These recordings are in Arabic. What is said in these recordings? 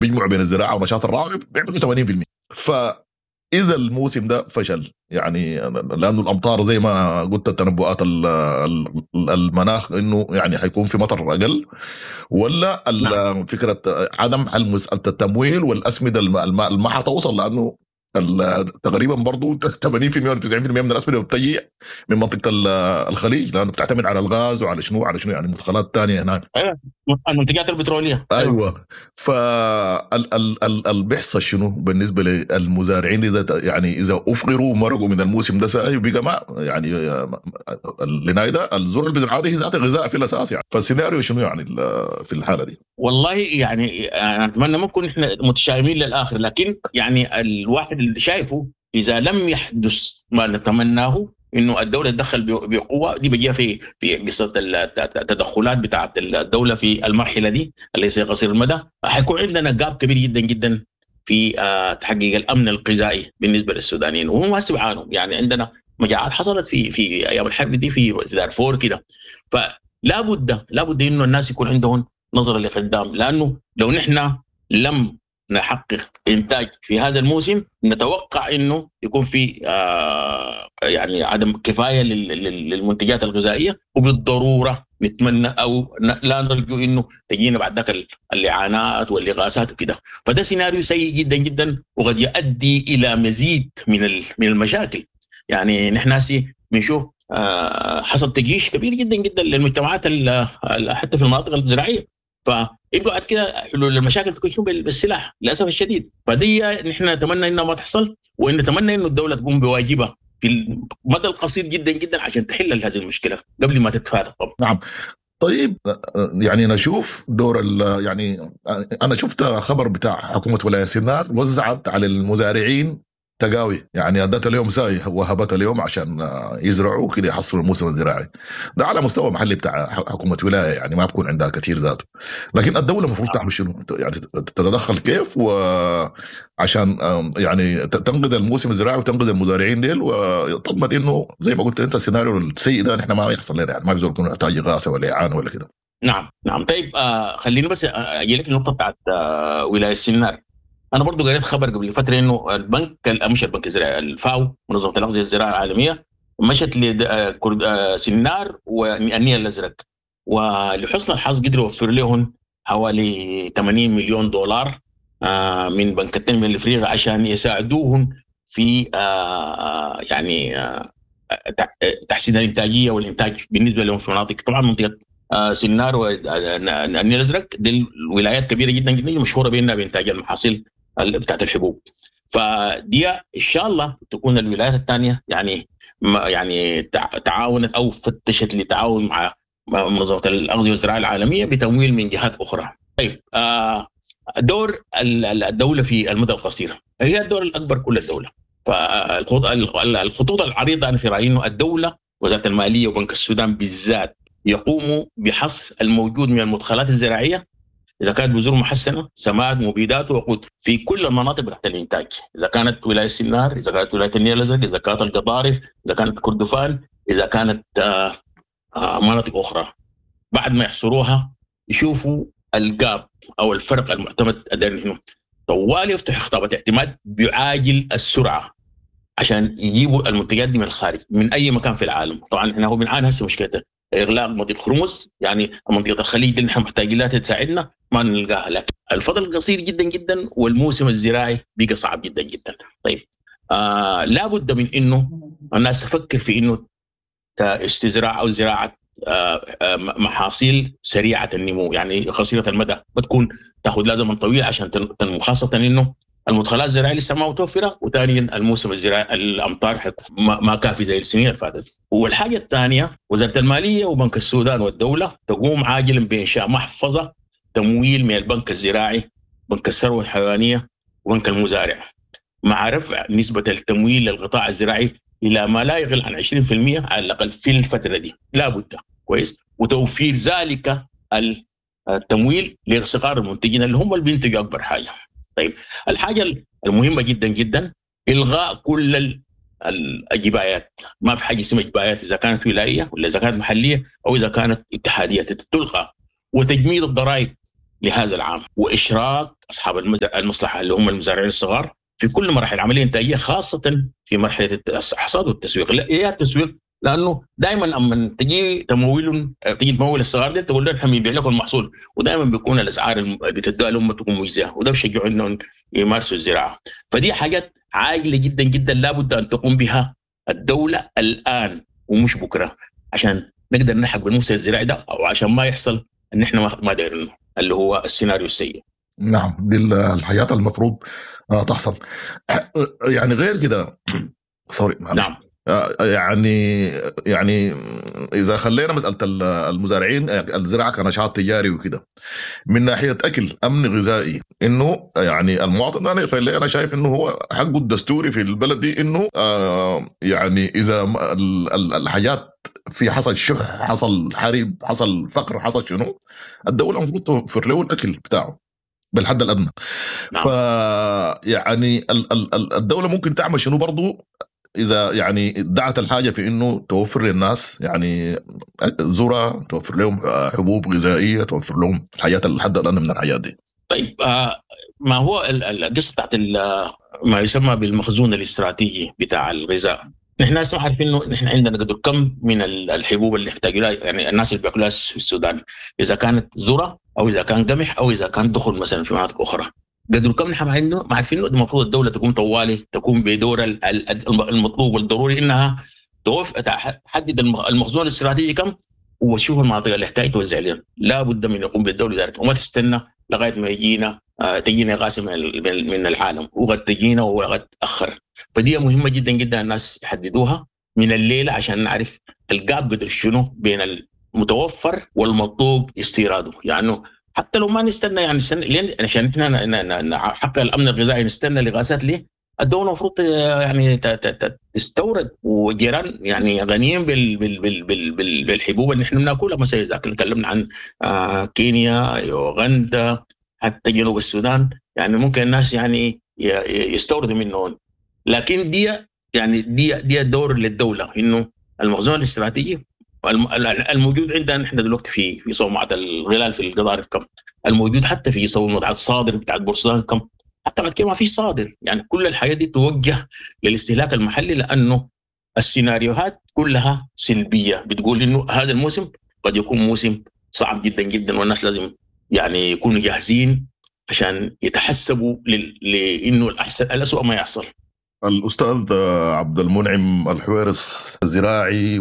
بيجمع بين الزراعه ونشاط الراعي بيعملوا 80%. فاذا الموسم ده فشل يعني لانه الامطار زي ما قلت التنبؤات المناخ انه يعني حيكون في مطر اقل، ولا نعم. فكره عدم حل مساله التمويل والاسمده ما حتوصل، لانه تقريبا برضو 80% ولا 90% من الاسمده بتجي من منطقه الخليج، لانه بتعتمد على الغاز وعلى شنو يعني مدخلات تانية هناك. أيوة. المنتجات البترولية. أيوة. ايوه. فال بيحصل شنو بالنسبه للمزارعين اذا يعني اذا افقروا مرقوا من الموسم ده ساي وبقى ما يعني لنايدا الزرع اللي بيزرعوه هي ذات غذاء في الاساس يعني. فالسيناريو شنو يعني في الحاله دي؟ والله يعني أنا أتمنى ما نكون إحنا متشائمين للآخر، لكن يعني الواحد اللي شايفه إذا لم يحدث ما نتمناه إنه الدولة تدخل بقوة، دي بيجيها في قصة التدخلات بتاعت الدولة في المرحلة دي اللي هي قصير المدى، حيكون عندنا جاب كبير جدا جدا في تحقيق الأمن الغذائي بالنسبة للسودانيين، وهم هسه بيعانوا. يعني عندنا مجاعات حصلت في أيام الحرب دي في دارفور كده. فلا بد إنه الناس يكون عندهم نظرة لقدام، لأنه لو نحن لم نحقق إنتاج في هذا الموسم نتوقع إنه يكون في يعني عدم كفاية للمنتجات الغذائية، وبالضرورة نتمنى أو لا نرجو إنه تجينا بعد ذاك الإعانات والإغاثات وكده. فده سيناريو سيء جدا جدا، وقد يؤدي إلى مزيد من المشاكل. يعني نحن بنشوف حصل تجيش كبير جدا جدا للمجتمعات حتى في المناطق الزراعيه، فيقعد كده حلول المشاكل تكون شنو بالسلاح للاسف الشديد. فدي نحن نتمنى انها ما تحصل، وان نتمنى انه الدوله تقوم بواجبها في المدى القصير جدا جدا عشان تحل هذه المشكله قبل ما تتفادى. نعم. طيب يعني أنا أشوف دور يعني أنا شفت خبر بتاع حكومة ولاية سينار وزعت على المزارعين تقاوي، يعني أدت اليوم ساي وهبت اليوم عشان يزرعوا كده يحصلوا الموسم الزراعي ده على مستوى محلي بتاع حكومة ولاية، يعني ما بكون عندها كثير ذاته. لكن الدولة المفروض تعمل شنو؟ يعني تتدخل كيف وعشان يعني تنقذ الموسم الزراعي وتنقذ المزارعين ديل وتضمن إنه زي ما قلت أنت السيناريو السيء ده نحن ما يحصل لنا، يعني ما بيزول يكون يحتاج إغاثة ولا إعانة ولا كده. نعم. طيب خليني بس أجي لك النقطة بتاعت ولاية سينار. أنا برضو قريت خبر قبل فترة إنه مش البنك الزراعي، الفاو منظمة الأغذية الزراعية العالمية مشت لسنار والنيل الأزرق، ولحسن الحظ قدروا يوفر لهم حوالي 80 مليون دولار من بنك التنمية الإفريقي عشان يساعدوهم في يعني تحسين الإنتاجية والإنتاج بالنسبة لهم في مناطق. طبعا منطقة سنار والنيل الأزرق دي الولايات كبيرة جدا جدا مشهورة بأنها بإنتاج المحاصيل بتاعت الحبوب. فدي ان شاء الله تكون الولايات الثانيه يعني تعاونت او فتشت لتعاون مع منظمه الاغذيه والزراعه العالميه بتمويل من جهات اخرى. طيب دور الدوله في المدى القصير هي الدور الاكبر كل الدوله. فالخطوط العريضه انا في رايي انه الدوله وزاره الماليه وبنك السودان بالذات يقوموا بحص الموجود من المدخلات الزراعيه، إذا كانت بذور محسنة، سماد، مبيدات، ووقود في كل المناطق بتاعت الإنتاج، إذا كانت ولاية سنار، إذا كانت ولاية النيل الأزرق، إذا كانت القضارف، إذا كانت كردفان، إذا كانت مناطق أخرى. بعد ما يحصروها يشوفوا الجاب أو الفرق المعتمد أدري طوال يفتح خطابة اعتماد بعاجل السرعة عشان يجيبوا المنتجات دي من الخارج من أي مكان في العالم. طبعا إحنا هو بنعاني هسه مشكلة إغلاق منطقة هرمز، يعني منطقة الخليج اللي نحن محتاجين لها تساعدنا ما نلقاها، لكن الفضل قصير جدا جدا والموسم الزراعي بقى صعب جدا جدا. طيب لابد من إنه الناس تفكر في إنه استزراع أو زراعة محاصيل سريعة النمو، يعني قصيرة المدى، بتكون تأخذ لازم طويل عشان تنمو، خاصة إنه المدخلات الزراعية لسه ما متوفرة، وثانيا الموسم الزراعي الأمطار ما كافي زي السنين اللي فاتت. والحاجة الثانية وزارة المالية وبنك السودان والدولة تقوم عاجلا بإنشاء محفظة تمويل من البنك الزراعي، بنك الثروة الحيوانية وبنك المزارع، مع رفع نسبة التمويل للقطاع الزراعي إلى ما لا يقل عن 20% على الأقل في الفترة دي، لا بد كويس، وتوفير ذلك التمويل لصغار المنتجين اللي هم اللي بينتجوا أكبر حاجة. طيب الحاجة المهمة جدا جدا إلغاء كل الجبايات، ما في حاجة اسمها جبايات إذا كانت ولاية ولا إذا كانت محلية أو إذا كانت اتحادية تلغى، وتجميد الضرائب لهذا العام، وإشراك أصحاب المصلحة اللي هم المزارعين الصغار في كل مراحل العملية الإنتاجية، خاصة في مرحلة الحصاد والتسويق. ليه التسويق؟ لأنه دائما أما تجي تمويل الصغار دي تقول لهم احنا بنبيع لكم المحصول، ودائما بيكون الأسعار اللي بتدوها لهم تكون مجزية، وده بيشجعوا إنهم يمارسوا الزراعة. فدي حاجات عاجلة جدا جدا لابد أن تقوم بها الدولة الآن ومش بكرة، عشان نقدر نلحق بالمستوى الزراعي ده، أو عشان ما يحصل إن احنا ما دايرينه اللي هو السيناريو السيء. نعم، دي الحياة المفروض تحصل. يعني غير كده سوري نعم. يعني إذا خلينا مسألة المزارعين الزراعة كنشاط تجاري وكده، من ناحية أكل أمن غذائي، إنه يعني المواطن أنا شايف إنه هو حقه الدستوري في البلد دي، إنه يعني إذا الحاجات في حصل شح، حصل حرب، حصل فقر، حصل شنو، الدولة المفروض توفر له الأكل بتاعه بالحد الأدنى. نعم. يعني الدولة ممكن تعمل شنو برضو إذا يعني دعت الحاجة في إنه توفر للناس يعني ذرة، توفر لهم حبوب غذائية، توفر لهم الحاجات الحد الأدنى من الحاجات دي. طيب ما هو القصة بتاعت ما يسمى بالمخزون الاستراتيجي بتاع الغذاء؟ نحن ما عارفين إنه نحن عندنا قدر كم من الحبوب اللي يحتاجوا لها، يعني الناس اللي بياكلوها في السودان، إذا كانت ذرة أو إذا كان قمح أو إذا كان دخل مثلا في مناطق أخرى، قدر كم نحن ما عارفين إنه المفروض الدولة تقوم طوالي تقوم بدور المطلوب والضروري، إنها تحدد المخزون الاستراتيجي كم، وتشوف المناطق اللي يحتاج توزع لهم. لا بد من يقوم بالدولة ذلك، وما تستنى لغاية ما تجينا غاسم من العالم، وقد تجينا وقد تأخر. فدي مهمة جدا جدا الناس يحددوها من الليلة عشان نعرف الجاب قدر شنو بين المتوفر والمطلوب استيراده. يعني حتى لو ما نستنى يعني عشان احنا نحقق الأمن الغذائي نستنى لغاسات ليه؟ الدولة المفروض يعني تستورد، وجيران يعني غنيين بالحبوب اللي احنا بناكلها. مثلا إذا تكلمنا عن كينيا، يوغندا، حتى جنوب السودان، يعني ممكن الناس يعني يستوردوا منه. لكن دي دور للدولة، إنه المخزون الاستراتيجي الموجود عندنا نحن دلوقتي في صومعة الغلال في القضارف كم، الموجود حتى في صومعة الصادر بتاع البورسودان كم، حتى بعد كده ما في صادر. يعني كل الحاجات دي توجه للاستهلاك المحلي، لأنه السيناريوهات كلها سلبية، بتقول إنه هذا الموسم قد يكون موسم صعب جدا جدا، والناس لازم يعني يكونوا جاهزين عشان يتحسبوا لإنه الأسوأ ما يحصل. الأستاذ عبد المنعم الحويرس، الزراعي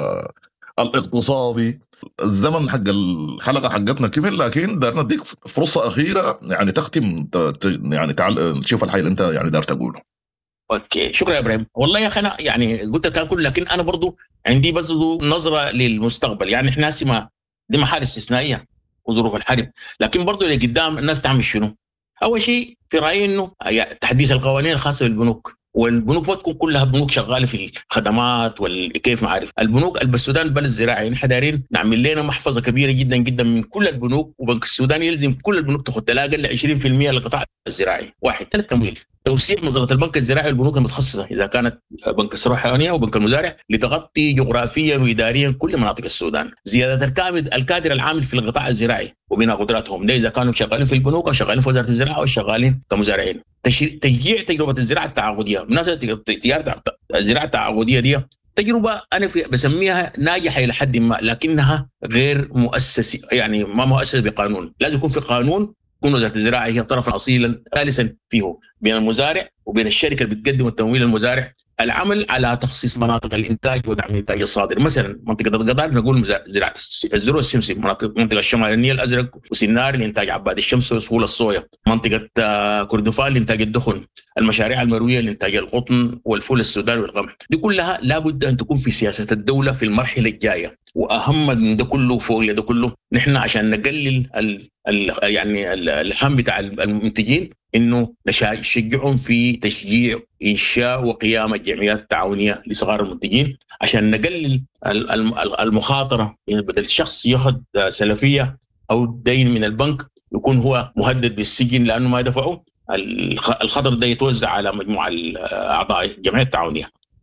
والاقتصادي، الزمن حق الحلقة حقتنا كمل، لكن دارنا نديك فرصة أخيرة يعني تختم، يعني تعال نشوف الحي اللي أنت يعني دار تقوله. اوكي، شكرا يا ابراهيم. والله يا اخي انا يعني قلت تاكل، لكن انا برضو عندي بس نظره للمستقبل. يعني احنا هسه دي محال استثنائيه وظروف الحرب، لكن برضو اللي قدام الناس تعمل شنو؟ اول شيء في رايي انه تحديث القوانين الخاصه بالبنوك، والبنوك ما تكون كلها بنوك شغاله في الخدمات والكيف ما عارف. البنوك السودان بلد زراعي، نحن دايرين نعمل لنا محفظه كبيره جدا جدا من كل البنوك، وبنك السودان يلزم كل البنوك تاخذ لا اقل 20% للقطاع الزراعي. واحد، ثلاث، تمويل، توسيع مظله البنك الزراعي والبنوك المتخصصه اذا كانت بنك الثروه الحيوانيه وبنك المزارع، لتغطي جغرافيا واداريا كل مناطق السودان. زياده الكادر العامل في القطاع الزراعي وبناء قدراتهم، ده اذا كانوا شغالين في البنوك او شغالين في وزاره الزراعه او شغالين كمزارعين. تشجيع تجربه الزراعه التعاقديه. بالنسبه لتجاره الزراعه التعاقديه دي تجربه انا بسميها ناجحه الى حد ما، لكنها غير مؤسسه، يعني ما مؤسسه بقانون. لازم يكون في قانون، تكون وزاره الزراعه هي طرفا اصيلا ثالثا فيه بين المزارع وبين الشركه اللي بتقدم التمويل للمزارع، العمل على تخصيص مناطق الانتاج ودعم الانتاج الصادر. مثلا منطقه القضارف نقول زراعه الذره والسمسم، منطقه الشمال النيل الازرق وسنار لانتاج عباد الشمس وسهول الصويا، منطقه كردفان لانتاج الدخن، المشاريع المرويه لانتاج القطن والفول السوداني والقمح. دي كلها لابد ان تكون في سياسه الدوله في المرحله الجايه. واهم من ده كله فوق ده كله، نحن عشان نقلل يعني الهم بتاع المنتجين، انه نشجعهم في تشجيع انشاء وقيام الجمعيات التعاونيه لصغار المنتجين، عشان نقلل المخاطره. يعني بدل الشخص ياخذ سلفيه او دين من البنك يكون هو مهدد بالسجن لانه ما يدفعه، الخطر ده يتوزع على مجموعه اعضاء الجمعيه التعاونيه.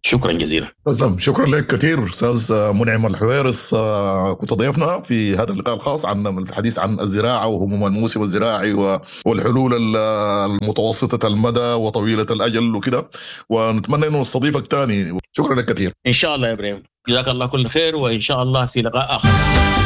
شكرا جزيلا. تسلم، شكرا لك كثير استاذ منعم الحويرس. كنت ضيفنا في هذا اللقاء الخاص عن الحديث عن الزراعه وهموم الموسم الزراعي والحلول المتوسطه المدى وطويله الاجل وكده، ونتمنى انه نستضيفك ثاني. شكرا لك كثير. ان شاء الله يا ابراهيم، جزاك الله كل خير، وان شاء الله في لقاء اخر.